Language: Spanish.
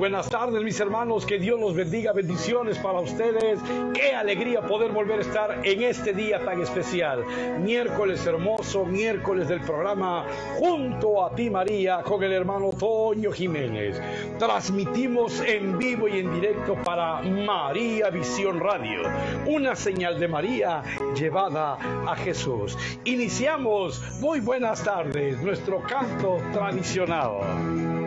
buenas tardes, mis hermanos, que Dios los bendiga, bendiciones para ustedes. Qué alegría poder volver a estar en este día tan especial, miércoles hermoso, miércoles del programa Junto a ti, María, con el hermano Toño Jiménez. Transmitimos en vivo y en directo para María Visión Radio, una señal de María llevada a Jesús. Iniciamos, muy buenas tardes, nuestro canto tradicional.